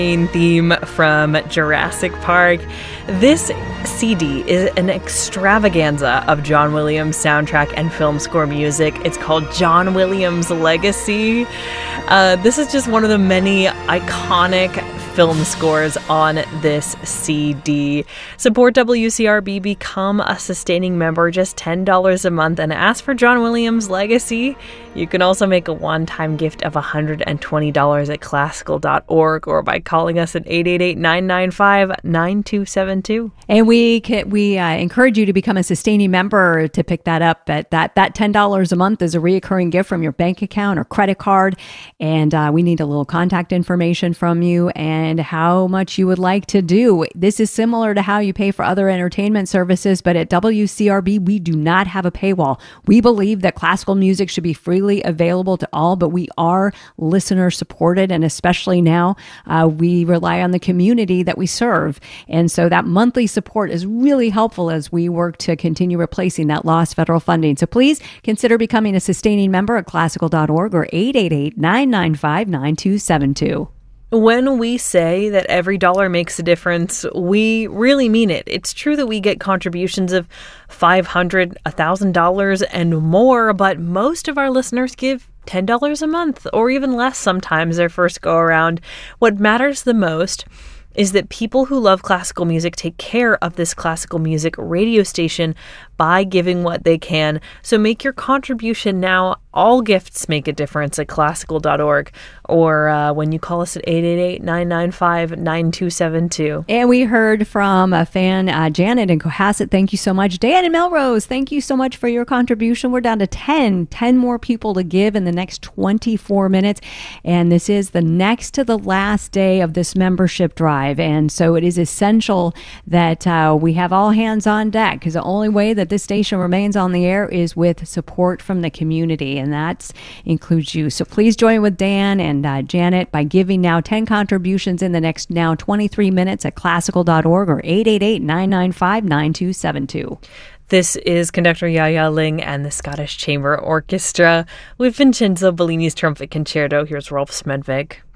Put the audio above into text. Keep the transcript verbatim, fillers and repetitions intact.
main theme from Jurassic Park. This C D is an extravaganza of John Williams soundtrack and film score music. It's called John Williams Legacy. Uh, this is just one of the many iconic film scores on this C D. Support W C R B, become a sustaining member, just ten dollars a month, and ask for John Williams Legacy. You can also make a one-time gift of one hundred twenty dollars at classical dot org or by calling us at eight eight eight, nine nine five, nine two seven two. And we can, we uh, encourage you to become a sustaining member to pick that up. At that, that ten dollars a month is a reoccurring gift from your bank account or credit card. And uh, we need a little contact information from you and how much you would like to do. This is similar to how you pay for other entertainment services, but at W C R B, we do not have a paywall. We believe that classical music should be freely available to all, but we are listener supported, and especially now, uh, we rely on the community that we serve. And so that monthly support is really helpful as we work to continue replacing that lost federal funding. So please consider becoming a sustaining member at classical dot org or eight eight eight, nine nine five, nine two seven two. When we say that every dollar makes a difference, we really mean it. It's true that we get contributions of five hundred dollars, one thousand dollars, and more, but most of our listeners give ten dollars a month, or even less sometimes their first go around. What matters the most is that people who love classical music take care of this classical music radio station by giving what they can. So make your contribution now. All gifts make a difference at classical dot org or uh, when you call us at eight eight eight, nine nine five, nine two seven two. And we heard from a fan, uh, Janet in Cohasset. Thank you so much. Dan in Melrose, thank you so much for your contribution. We're down to ten, ten more people to give in the next twenty-four minutes. And this is the next to the last day of this membership drive. And so it is essential that uh, we have all hands on deck, because the only way that this station remains on the air is with support from the community. And that includes you. So please join with Dan and uh, Janet by giving now ten contributions in the next now twenty-three minutes at classical dot org or eight eight eight, nine nine five, nine two seven two. This is conductor Yaya Ling and the Scottish Chamber Orchestra with Vincenzo Bellini's Trumpet Concerto. Here's Rolf Smedvig.